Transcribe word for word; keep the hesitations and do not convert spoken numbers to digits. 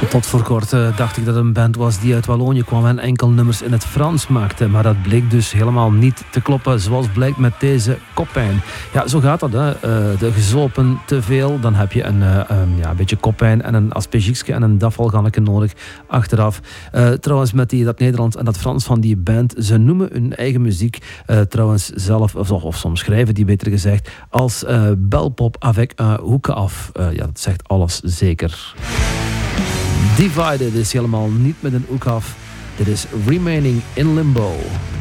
Tot voor kort uh, dacht ik dat het een band was die uit Wallonië kwam en enkel nummers in het Frans maakte. Maar dat bleek dus helemaal niet te kloppen, zoals blijkt met deze koppijn. Ja, zo gaat dat, hè. Uh, de gezopen te veel, dan heb je een, uh, um, ja, een beetje koppijn en een aspergiekje en een dafalganneke nodig achteraf. Uh, trouwens, met die, dat Nederlands en dat Frans van die band, ze noemen hun eigen muziek uh, trouwens zelf, of, of soms schrijven die beter gezegd, als uh, belpop avec un hoeken af. Uh, ja, dat zegt alles zeker. Divided is helemaal niet met een hoek af. Dit is Remaining in Limbo.